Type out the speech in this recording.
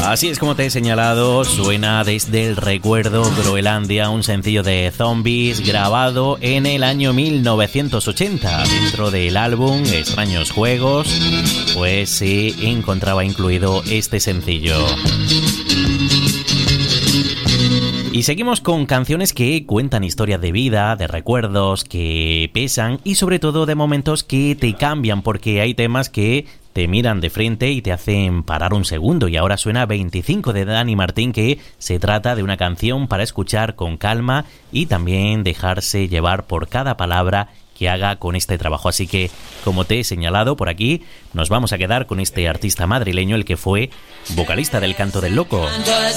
Así es como te he señalado, suena desde el recuerdo Groenlandia, un sencillo de Zombies grabado en el año 1980. Dentro del álbum Extraños Juegos, pues se encontraba incluido este sencillo. Y seguimos con canciones que cuentan historias de vida, de recuerdos que pesan y sobre todo de momentos que te cambian, porque hay temas que te miran de frente y te hacen parar un segundo. Y ahora suena 25 de Dani Martín, que se trata de una canción para escuchar con calma y también dejarse llevar por cada palabra que haga con este trabajo. Así que, como te he señalado por aquí, nos vamos a quedar con este artista madrileño, el que fue vocalista del Canto del Loco.